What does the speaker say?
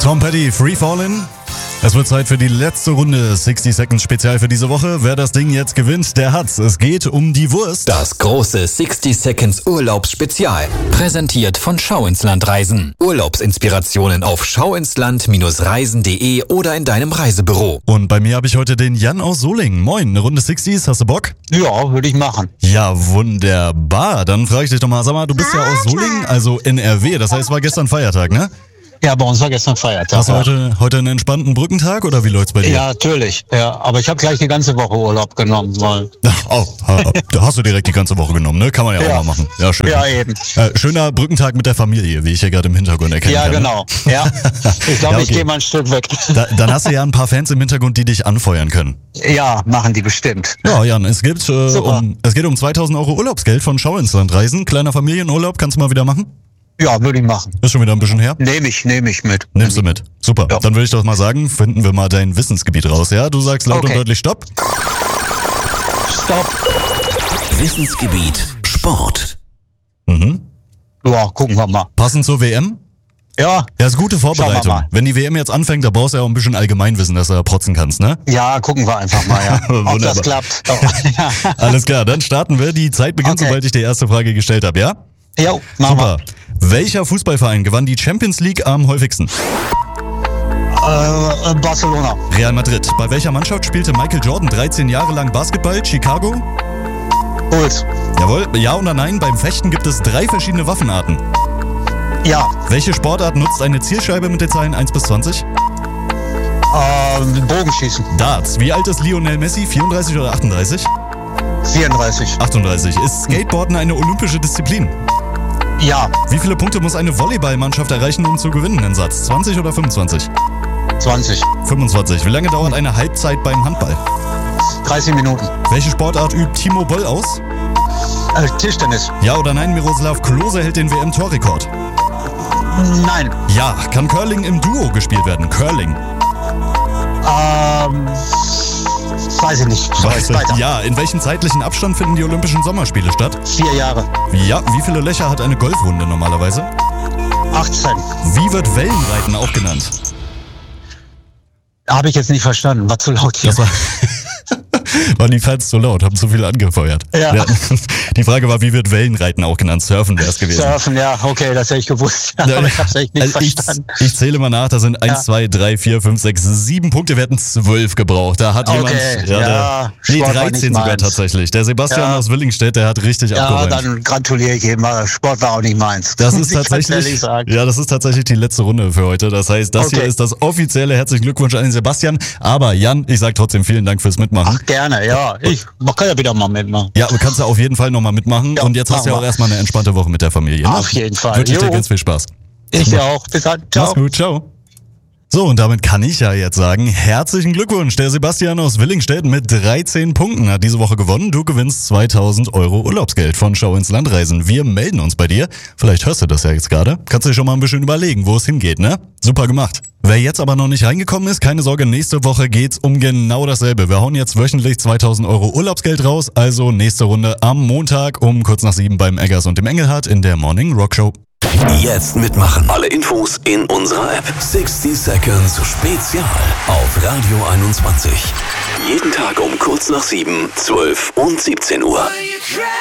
Tom Petty, Free Fallin'. Es wird Zeit für die letzte Runde 60 Seconds Spezial für diese Woche. Wer das Ding jetzt gewinnt, der hat's. Es geht um die Wurst. Das große 60 Seconds Urlaubsspezial. Präsentiert von Schau ins Land Reisen. Urlaubsinspirationen auf schauinsland-reisen.de oder in deinem Reisebüro. Und bei mir habe ich heute den Jan aus Solingen. Moin, eine Runde 60s, hast du Bock? Ja, würde ich machen. Ja, wunderbar. Dann frage ich dich doch mal, sag mal, du bist ja aus Solingen, also NRW. Das heißt, war gestern Feiertag, ne? Ja, bei uns war gestern Feiertag. Hast du heute einen entspannten Brückentag oder wie läuft's bei dir? Ja, natürlich. Ja, aber ich habe gleich die ganze Woche Urlaub genommen. Weil Da hast du direkt die ganze Woche genommen, ne? Kann man ja auch mal machen. Ja, schön. Ja, eben. Schöner Brückentag mit der Familie, wie ich ja gerade im Hintergrund erkenne. Ja, genau. Ja. Ich glaube, okay. Ich gehe mal ein Stück weg. Dann hast du ja ein paar Fans im Hintergrund, die dich anfeuern können. Ja, machen die bestimmt. Ja, Jan, es geht um 2.000 Euro Urlaubsgeld von Schau ins Land Reisen. Kleiner Familienurlaub, kannst du mal wieder machen? Ja, würde ich machen. Ist schon wieder ein bisschen her? Nehme ich mit. Nimmst du mit. Super. Ja. Dann würde ich doch mal sagen, finden wir mal dein Wissensgebiet raus, ja? Du sagst laut und deutlich Stopp. Stopp. Wissensgebiet Sport. Ja, gucken wir mal. Passend zur WM? Ja. Ja, ist gute Vorbereitung. Wenn die WM jetzt anfängt, da brauchst du ja auch ein bisschen Allgemeinwissen, dass du da protzen kannst, ne? Ja, gucken wir einfach mal, ja. Ob das klappt. Oh. Alles klar, dann starten wir. Die Zeit beginnt, sobald ich die erste Frage gestellt habe, ja? Jo, machen wir. Welcher Fußballverein gewann die Champions League am häufigsten? Barcelona. Real Madrid. Bei welcher Mannschaft spielte Michael Jordan 13 Jahre lang Basketball? Chicago? Bulls. Jawohl. Ja oder nein? Beim Fechten gibt es 3 verschiedene Waffenarten. Ja. Welche Sportart nutzt eine Zielscheibe mit den Zahlen 1 bis 20? Bogenschießen. Darts. Wie alt ist Lionel Messi? 34 oder 38? 34. 38. Ist Skateboarden eine olympische Disziplin? Ja. Wie viele Punkte muss eine Volleyballmannschaft erreichen, um zu gewinnen im Satz? 20 oder 25? 20. 25. Wie lange dauert eine Halbzeit beim Handball? 30 Minuten. Welche Sportart übt Timo Boll aus? Tischtennis. Ja oder nein, Miroslav Klose hält den WM-Torrekord? Nein. Ja. Kann Curling im Duo gespielt werden? Curling. Weiß ich nicht. Weiter. Ja, in welchem zeitlichen Abstand finden die Olympischen Sommerspiele statt? 4 Jahre. Ja, wie viele Löcher hat eine Golfrunde normalerweise? 18. Wie wird Wellenreiten auch genannt? Habe ich jetzt nicht verstanden. War zu laut hier. Das waren die Fans zu laut, haben zu viel angefeuert. Ja. Die Frage war, wie wird Wellenreiten auch genannt? Surfen wäre es gewesen. Surfen, ja, okay, das hätte ich gewusst. Ja, aber ich habe es echt nicht verstanden. Ich zähle mal nach, da sind 1, 2, 3, 4, 5, 6, 7 Punkte. Wir hätten 12 gebraucht. Da hat jemand... Ja, 13 sogar tatsächlich. Der Sebastian aus Willingstedt, der hat richtig abgeräumt. Ja, dann gratuliere ich ihm. Sport war auch nicht meins. Das ist tatsächlich, das ist tatsächlich die letzte Runde für heute. Das heißt, das hier ist das offizielle herzlichen Glückwunsch an den Sebastian. Aber Jan, ich sag trotzdem vielen Dank fürs Mitmachen. Ach, gerne, ja. Ich kann ja wieder mal mitmachen. Ja, du kannst ja auf jeden Fall nochmal mitmachen. Ja, und jetzt hast du ja auch erstmal eine entspannte Woche mit der Familie. Ne? Auf jeden Fall. Wünsche ich dir ganz viel Spaß. Ich dir auch. Bis dann. Ciao. Mach's gut, ciao. So, und damit kann ich ja jetzt sagen, herzlichen Glückwunsch. Der Sebastian aus Willingstedt mit 13 Punkten hat diese Woche gewonnen. Du gewinnst 2.000 Euro Urlaubsgeld von Schau ins Land Reisen. Wir melden uns bei dir. Vielleicht hörst du das ja jetzt gerade. Kannst du dir schon mal ein bisschen überlegen, wo es hingeht, ne? Super gemacht. Wer jetzt aber noch nicht reingekommen ist, keine Sorge, nächste Woche geht's um genau dasselbe. Wir hauen jetzt wöchentlich 2.000 Euro Urlaubsgeld raus. Also nächste Runde am Montag um kurz nach 7 beim Eggers und dem Engelhardt in der Morning Rock Show. Jetzt mitmachen. Alle Infos in unserer App. 60 Seconds Spezial auf Radio 21. Jeden Tag um kurz nach 7, 12 und 17 Uhr.